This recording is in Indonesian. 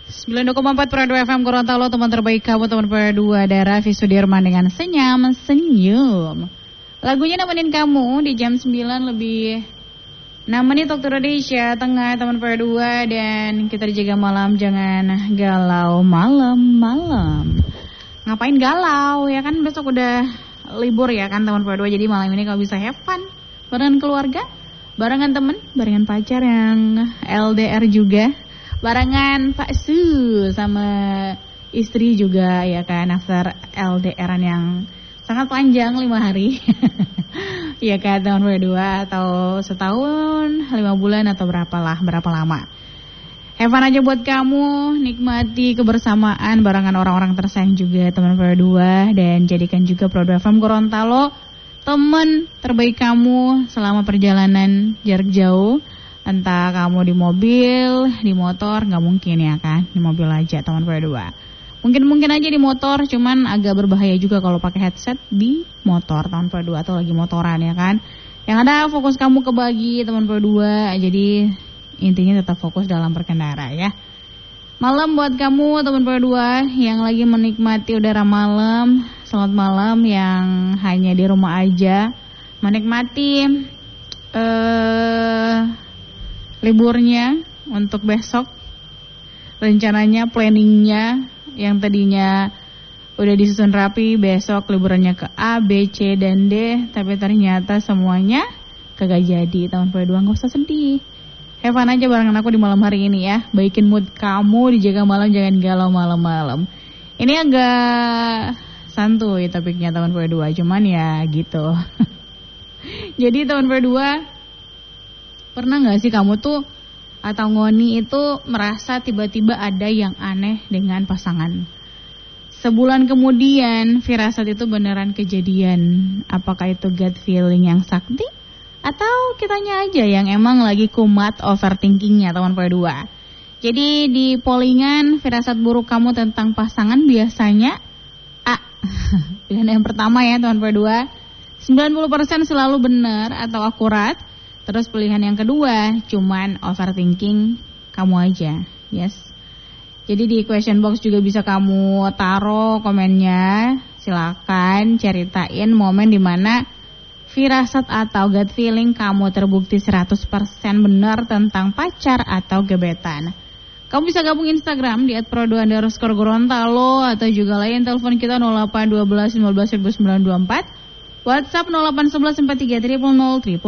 92,4 Pro 2 FM Gorontalo, teman terbaik kamu, teman Pro 2 daerah Raffi Sudirman dengan senyum. Lagunya nemenin kamu di jam 9 lebih 6 menit waktu Indonesia Tengah, teman Pro 2, dan kita dijaga malam, jangan galau malam. Ngapain galau ya kan, besok udah libur ya kan teman Pro 2, jadi malam ini kalau bisa have fun barengan keluarga, barengan temen, barengan pacar yang LDR juga, barengan Pak Su sama istri juga ya kan, after LDRan yang sangat panjang 5 hari. Ya kan teman berdua, atau setahun, 5 bulan atau berapa lama. Have fun aja buat kamu, nikmati kebersamaan barengan orang-orang tersayang juga teman berdua, dan jadikan juga Pro 2 FM Gorontalo teman terbaik kamu selama perjalanan jarak jauh. Entah kamu di mobil, di motor, nggak mungkin ya kan, di mobil aja teman berdua. Mungkin aja di motor, cuman agak berbahaya juga kalau pakai headset di motor teman berdua, atau lagi motoran ya kan. Yang ada fokus kamu kebagi teman berdua, jadi intinya tetap fokus dalam berkendara ya. Malam buat kamu teman berdua yang lagi menikmati udara malam, selamat malam yang hanya di rumah aja menikmati liburnya untuk besok. Rencananya, planningnya yang tadinya udah disusun rapi, besok liburannya ke A, B, C, dan D, tapi ternyata semuanya kagak jadi. Tahun kedua gak usah sedih, have fun aja barengan aku di malam hari ini ya. Baikin mood kamu, dijaga malam, jangan galau malam-malam. Ini agak santuy topiknya tahun kedua, cuman ya gitu. Jadi tahun kedua, pernah gak sih kamu tuh atau ngoni itu merasa tiba-tiba ada yang aneh dengan pasangan? Sebulan kemudian firasat itu beneran kejadian. Apakah itu gut feeling yang sakti? Atau kitanya aja yang emang lagi kumat overthinkingnya teman berdua? Jadi di pollingan firasat buruk kamu tentang pasangan biasanya A. Pilihan yang pertama ya teman berdua, 90% selalu benar atau akurat. Terus pilihan yang kedua, cuman overthinking kamu aja. Yes. Jadi di question box juga bisa kamu taruh komennya. Silakan ceritain momen dimana firasat atau gut feeling kamu terbukti 100% benar tentang pacar atau gebetan. Kamu bisa gabung Instagram di @pro2_Gorontalo, atau juga lain telepon kita 0812 15 1924, WhatsApp 0811 43 000 000.